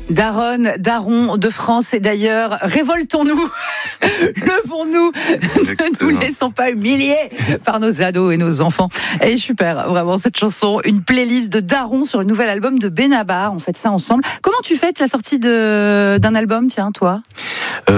Daron de France et d'ailleurs, révoltons-nous, levons-nous, ne nous laissons pas humilier par nos ados et nos enfants. Elle est super, vraiment, cette chanson, une playlist de Daron sur le nouvel album de Benabar. On fait ça ensemble. Comment tu fêtes la sortie d'un album, tiens, toi ?